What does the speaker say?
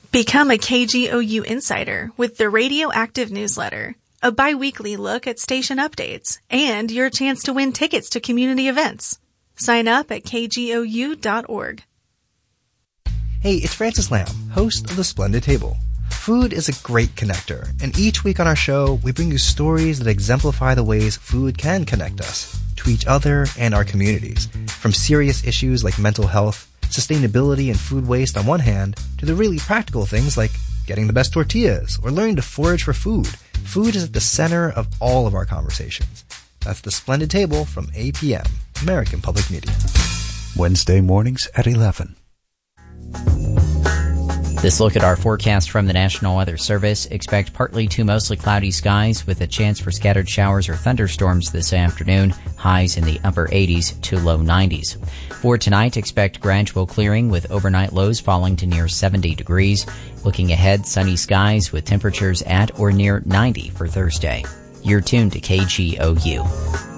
Become a KGOU insider with the Radioactive newsletter, a bi-weekly look at station updates, and your chance to win tickets to community events. Sign up at kgou.org. Hey, it's Francis Lamb, host of The Splendid Table. Food is a great connector, and each week on our show, we bring you stories that exemplify the ways food can connect us to each other and our communities, from serious issues like mental health, sustainability, and food waste on one hand, to the really practical things like getting the best tortillas or learning to forage for food. Food is at the center of all of our conversations. That's The Splendid Table from APM, American Public Media. Wednesday mornings at 11. This look at our forecast from the National Weather Service. Expect partly to mostly cloudy skies with a chance for scattered showers or thunderstorms this afternoon. Highs in the upper 80s to low 90s. For tonight, expect gradual clearing with overnight lows falling to near 70 degrees. Looking ahead, sunny skies with temperatures at or near 90 for Thursday. You're tuned to KGOU.